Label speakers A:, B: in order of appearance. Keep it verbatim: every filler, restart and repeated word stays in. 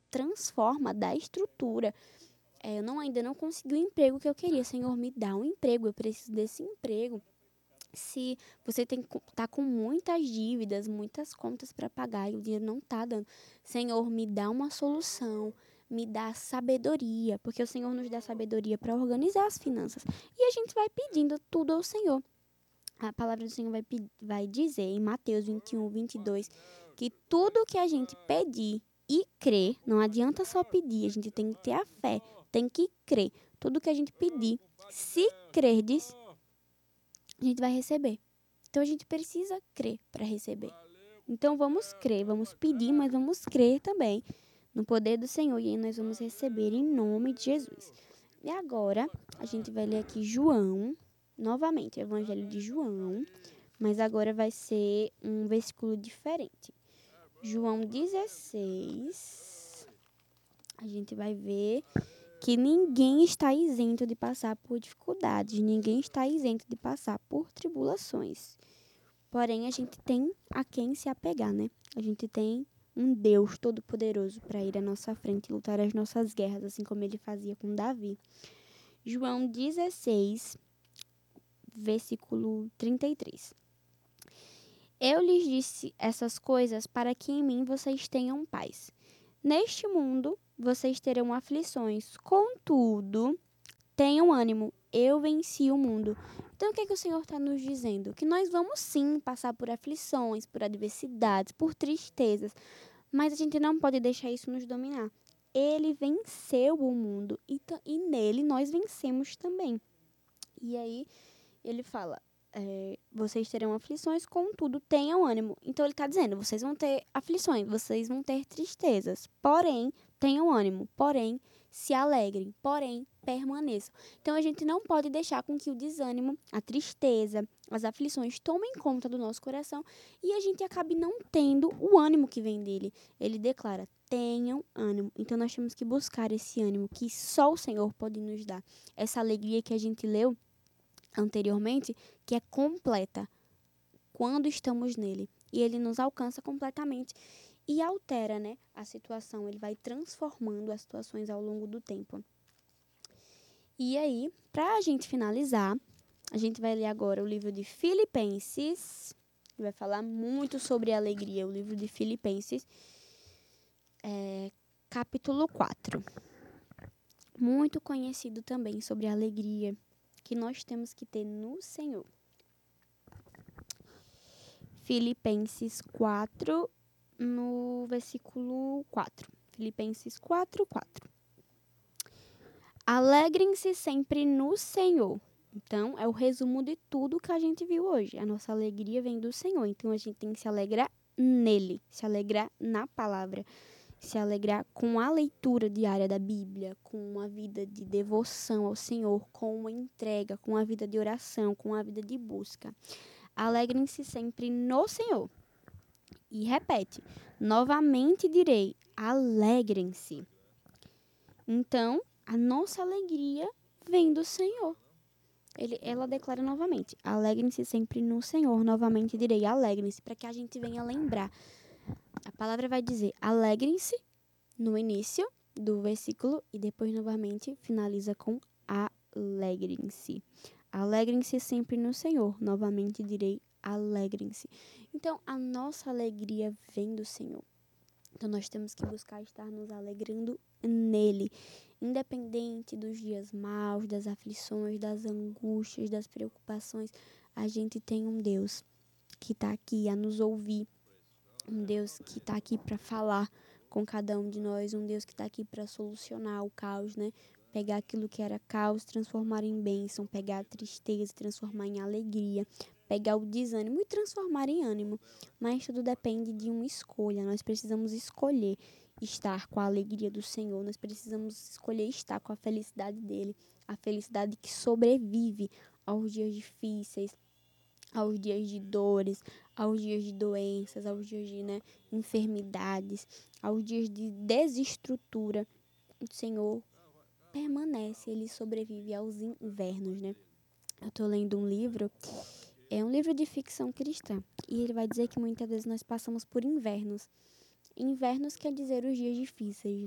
A: transforma, dá estrutura. É, eu não, ainda não consegui o emprego que eu queria. Senhor, me dá um emprego, eu preciso desse emprego. Se você tem tá com muitas dívidas, muitas contas para pagar e o dinheiro não tá dando, Senhor, me dá uma solução, me dá sabedoria, porque o Senhor nos dá sabedoria para organizar as finanças. E a gente vai pedindo tudo ao Senhor. A palavra do Senhor vai, vai dizer em Mateus vinte e um, vinte e dois, que tudo que a gente pedir e crer, não adianta só pedir, a gente tem que ter a fé, tem que crer. Tudo que a gente pedir, se crerdes, a gente vai receber. Então a gente precisa crer para receber. Então vamos crer, vamos pedir, mas vamos crer também no poder do Senhor e aí nós vamos receber em nome de Jesus. E agora a gente vai ler aqui João, novamente, Evangelho de João, mas agora vai ser um versículo diferente. João dezesseis, a gente vai ver que ninguém está isento de passar por dificuldades, ninguém está isento de passar por tribulações. Porém, a gente tem a quem se apegar, né? A gente tem um Deus todo-poderoso para ir à nossa frente e lutar as nossas guerras, assim como ele fazia com Davi. João dezesseis, versículo trinta e três. Eu lhes disse essas coisas para que em mim vocês tenham paz. Neste mundo vocês terão aflições, contudo, tenham ânimo, eu venci o mundo. Então, o que é que o Senhor está nos dizendo? Que nós vamos sim passar por aflições, por adversidades, por tristezas, mas a gente não pode deixar isso nos dominar. Ele venceu o mundo e, e nele nós vencemos também. E aí, ele fala, é, vocês terão aflições, contudo, tenham ânimo. Então, ele está dizendo, vocês vão ter aflições, vocês vão ter tristezas, porém, tenham ânimo, porém, se alegrem, porém, permaneçam. Então, a gente não pode deixar com que o desânimo, a tristeza, as aflições tomem conta do nosso coração e a gente acabe não tendo o ânimo que vem dele. Ele declara, tenham ânimo. Então, nós temos que buscar esse ânimo que só o Senhor pode nos dar. Essa alegria que a gente leu anteriormente, que é completa quando estamos nele. E ele nos alcança completamente e altera, né, a situação. Ele vai transformando as situações ao longo do tempo. E aí, para a gente finalizar, a gente vai ler agora o livro de Filipenses. Vai falar muito sobre alegria, o livro de Filipenses, é, capítulo quatro. Muito conhecido também sobre a alegria que nós temos que ter no Senhor. Filipenses quatro, no versículo quatro. Filipenses quatro, quatro. Alegrem-se sempre no Senhor. Então, é o resumo de tudo que a gente viu hoje. A nossa alegria vem do Senhor. Então, a gente tem que se alegrar nele, se alegrar na palavra, se alegrar com a leitura diária da Bíblia, com uma vida de devoção ao Senhor, com uma entrega, com a vida de oração, com a vida de busca. Alegrem-se sempre no Senhor. E repete, novamente direi, alegrem-se. Então, a nossa alegria vem do Senhor. Ele, ela declara novamente, alegrem-se sempre no Senhor. Novamente direi, alegrem-se, para que a gente venha lembrar. A palavra vai dizer, alegrem-se no início do versículo e depois novamente finaliza com alegrem-se. Alegrem-se sempre no Senhor. Novamente direi, alegrem-se. Então, a nossa alegria vem do Senhor. Então, nós temos que buscar estar nos alegrando nele. Independente dos dias maus, das aflições, das angústias, das preocupações, a gente tem um Deus que está aqui a nos ouvir. Um Deus que está aqui para falar com cada um de nós. Um Deus que está aqui para solucionar o caos, né? Pegar aquilo que era caos, transformar em bênção. Pegar a tristeza, transformar em alegria. Pegar o desânimo e transformar em ânimo. Mas tudo depende de uma escolha. Nós precisamos escolher estar com a alegria do Senhor. Nós precisamos escolher estar com a felicidade dele. A felicidade que sobrevive aos dias difíceis, aos dias de dores, aos dias de doenças, aos dias de né, enfermidades, aos dias de desestrutura. O Senhor permanece, ele sobrevive aos invernos, né? Eu tô lendo um livro, é um livro de ficção cristã, e ele vai dizer que muitas vezes nós passamos por invernos. Invernos quer dizer os dias difíceis,